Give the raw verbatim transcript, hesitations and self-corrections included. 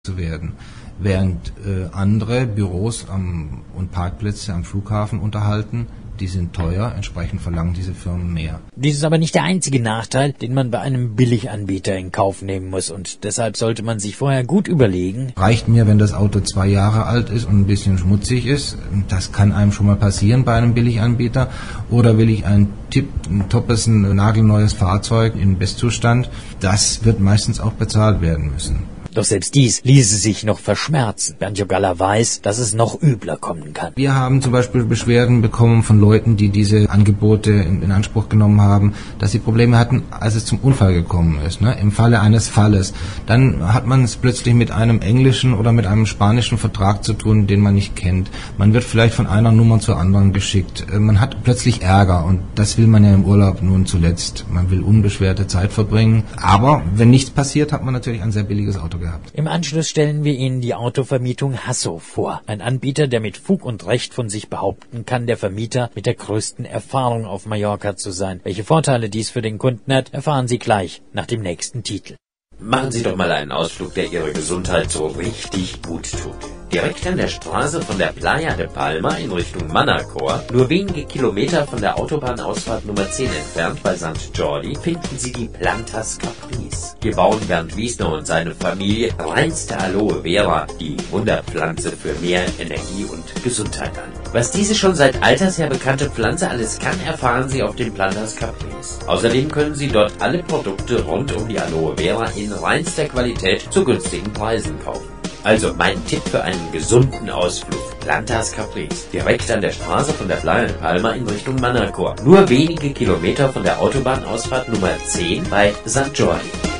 zu werden, während äh, andere Büros am, und Parkplätze am Flughafen unterhalten, die sind teuer, entsprechend verlangen diese Firmen mehr. Dies ist aber nicht der einzige Nachteil, den man bei einem Billiganbieter in Kauf nehmen muss, und deshalb sollte man sich vorher gut überlegen. Reicht mir, wenn das Auto zwei Jahre alt ist und ein bisschen schmutzig ist, das kann einem schon mal passieren bei einem Billiganbieter, oder will ich ein Tipp, ein toppes, ein nagelneues Fahrzeug in Bestzustand, das wird meistens auch bezahlt werden müssen. Doch selbst dies ließe sich noch verschmerzen. Bernd Jogalla weiß, dass es noch übler kommen kann. Wir haben zum Beispiel Beschwerden bekommen von Leuten, die diese Angebote in, in Anspruch genommen haben, dass sie Probleme hatten, als es zum Unfall gekommen ist, ne? Im Falle eines Falles. Dann hat man es plötzlich mit einem englischen oder mit einem spanischen Vertrag zu tun, den man nicht kennt. Man wird vielleicht von einer Nummer zur anderen geschickt. Man hat plötzlich Ärger, und das will man ja im Urlaub nun zuletzt. Man will unbeschwerte Zeit verbringen. Aber wenn nichts passiert, hat man natürlich ein sehr billiges Auto gehabt. Im Anschluss stellen wir Ihnen die Autovermietung Hasso vor. Ein Anbieter, der mit Fug und Recht von sich behaupten kann, der Vermieter mit der größten Erfahrung auf Mallorca zu sein. Welche Vorteile dies für den Kunden hat, erfahren Sie gleich nach dem nächsten Titel. Machen Sie doch mal einen Ausflug, der Ihre Gesundheit so richtig gut tut. Direkt an der Straße von der Playa de Palma in Richtung Manacor, nur wenige Kilometer von der Autobahnausfahrt Nummer zehn entfernt bei Sankt Jordi, finden Sie die Plantas Caprice. Hier bauen Bernd Wiesner und seine Familie reinste Aloe Vera, die Wunderpflanze für mehr Energie und Gesundheit an. Was diese schon seit alters her bekannte Pflanze alles kann, erfahren Sie auf den Plantas Caprice. Außerdem können Sie dort alle Produkte rund um die Aloe Vera in reinster Qualität zu günstigen Preisen kaufen. Also mein Tipp für einen gesunden Ausflug: Plantas Caprice, direkt an der Straße von der Playa de Palma in Richtung Manacor, nur wenige Kilometer von der Autobahnausfahrt Nummer zehn bei Sankt Jordi.